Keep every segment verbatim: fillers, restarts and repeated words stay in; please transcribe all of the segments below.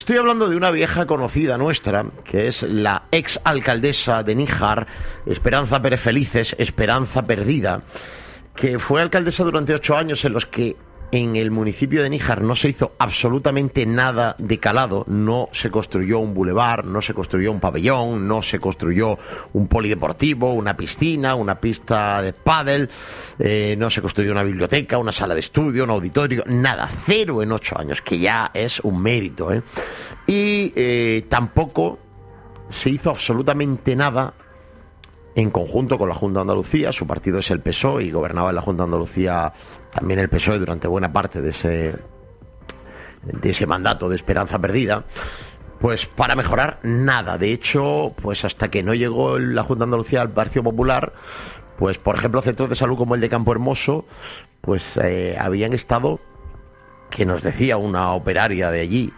Estoy hablando de una vieja conocida nuestra, que es la ex alcaldesa de Níjar, Esperanza Pérez Felices, Esperanza Perdida, que fue alcaldesa durante ocho años en los que en el municipio de Níjar no se hizo absolutamente nada de calado. No se construyó un bulevar, no se construyó un pabellón, no se construyó un polideportivo, una piscina, una pista de pádel, eh, no se construyó una biblioteca, una sala de estudio, un auditorio, nada, cero en ocho años, que ya es un mérito, ¿eh? Y eh, tampoco se hizo absolutamente nada en conjunto con la Junta de Andalucía. Su partido es el P S O E y gobernaba en la Junta de Andalucía también el P S O E durante buena parte de ese, de ese mandato de Esperanza Perdida. Pues para mejorar, nada. De hecho, pues hasta que no llegó la Junta de Andalucía al Partido Popular, pues por ejemplo centros de salud como el de Campo Hermoso, pues eh, habían estado, que nos decía una operaria de allí,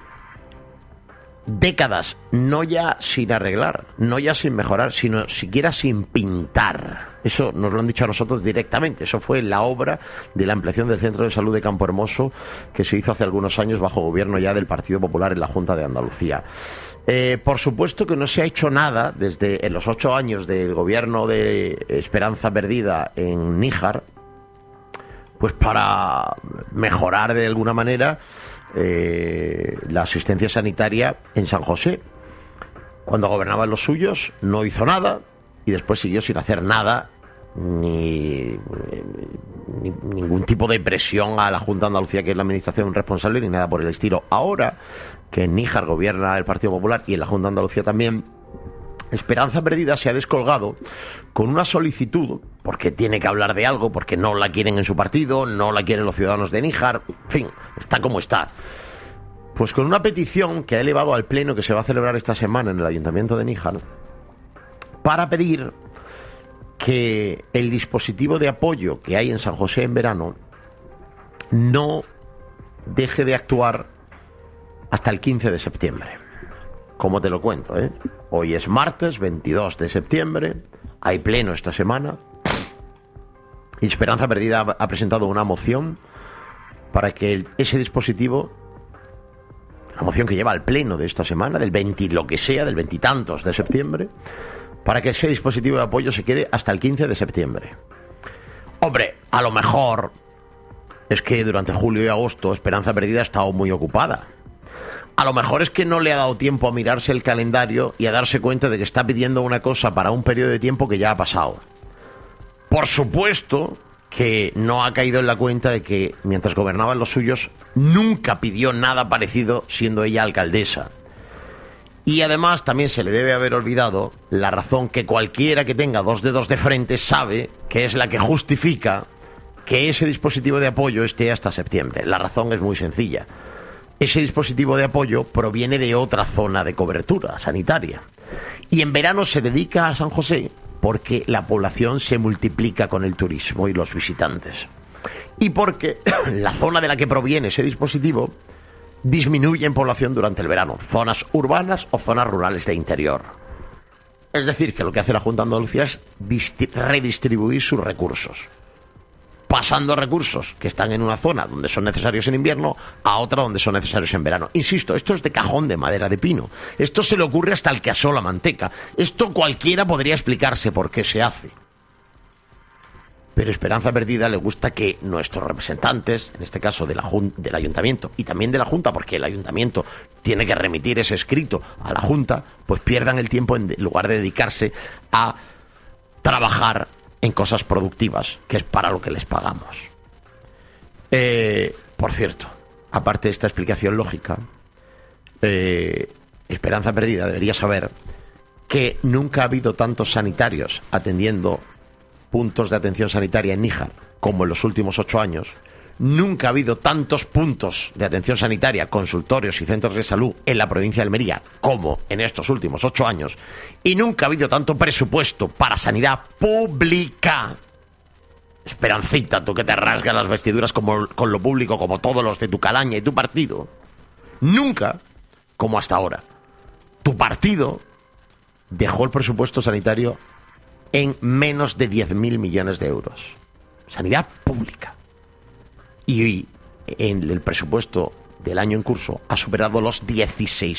décadas, no ya sin arreglar, no ya sin mejorar, sino siquiera sin pintar. Eso nos lo han dicho a nosotros directamente. Eso fue la obra de la ampliación del Centro de Salud de Campo Hermoso, que se hizo hace algunos años bajo gobierno ya del Partido Popular en la Junta de Andalucía. Eh, por supuesto que no se ha hecho nada desde en los ocho años del gobierno de Esperanza Perdida en Níjar, pues para mejorar de alguna manera Eh, la asistencia sanitaria en San José. Cuando gobernaban los suyos no hizo nada y después siguió sin hacer nada, ni, ni ningún tipo de presión a la Junta de Andalucía, que es la administración responsable, ni nada por el estilo. Ahora que en Níjar gobierna el Partido Popular y en la Junta de Andalucía también, Esperanza Perdida se ha descolgado con una solicitud, porque tiene que hablar de algo, porque no la quieren en su partido, no la quieren los ciudadanos de Níjar, en fin, está como está. Pues con una petición que ha elevado al pleno que se va a celebrar esta semana en el Ayuntamiento de Níjar, para pedir que el dispositivo de apoyo que hay en San José en verano no deje de actuar hasta el quince de septiembre. Como te lo cuento, ¿eh? Hoy es martes veintidós de septiembre, hay pleno esta semana, y Esperanza Perdida ha presentado una moción para que el, ese dispositivo, la moción que lleva al pleno de esta semana, del veinte, lo que sea, del veintitantos de septiembre, para que ese dispositivo de apoyo se quede hasta el quince de septiembre. Hombre, a lo mejor es que durante julio y agosto Esperanza Perdida ha estado muy ocupada. A lo mejor es que no le ha dado tiempo a mirarse el calendario y a darse cuenta de que está pidiendo una cosa para un periodo de tiempo que ya ha pasado. Por supuesto que no ha caído en la cuenta de que mientras gobernaban los suyos nunca pidió nada parecido siendo ella alcaldesa. Y además también se le debe haber olvidado la razón que cualquiera que tenga dos dedos de frente sabe que es la que justifica que ese dispositivo de apoyo esté hasta septiembre. La razón es muy sencilla. Ese dispositivo de apoyo proviene de otra zona de cobertura sanitaria. Y en verano se dedica a San José porque la población se multiplica con el turismo y los visitantes. Y porque la zona de la que proviene ese dispositivo disminuye en población durante el verano. Zonas urbanas o zonas rurales de interior. Es decir, que lo que hace la Junta de Andalucía es redistribuir sus recursos, pasando recursos que están en una zona donde son necesarios en invierno a otra donde son necesarios en verano. Insisto, esto es de cajón de madera de pino. Esto se le ocurre hasta al que asó la manteca. Esto cualquiera podría explicarse por qué se hace. Pero Esperanza Perdida le gusta que nuestros representantes, en este caso de la Jun- del Ayuntamiento y también de la Junta, porque el Ayuntamiento tiene que remitir ese escrito a la Junta, pues pierdan el tiempo en lugar de dedicarse a trabajar en cosas productivas, que es para lo que les pagamos. Eh, por cierto, aparte de esta explicación lógica, eh, Esperanza Perdida debería saber que nunca ha habido tantos sanitarios atendiendo puntos de atención sanitaria en Níjar como en los últimos ocho años. Nunca ha habido tantos puntos de atención sanitaria, consultorios y centros de salud en la provincia de Almería como en estos últimos ocho años. Y nunca ha habido tanto presupuesto para sanidad pública. Esperancita, tú que te rasgas las vestiduras como, con lo público, como todos los de tu calaña y tu partido. Nunca, como hasta ahora. Tu partido dejó el presupuesto sanitario en menos de diez mil millones de euros. Sanidad pública. Y en el presupuesto del año en curso ha superado los dieciséis